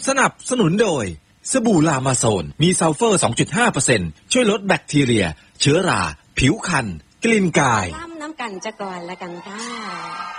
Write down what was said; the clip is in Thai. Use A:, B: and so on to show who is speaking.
A: นับสนุนโดยสบู่ลามาโซนมีซัลเฟอร์ 2.5% ช่วยลดแบคทีเรียเชื้อราผิวคันกลิ่นกาย
B: น้ำกันจะก่อนละกันค่ะ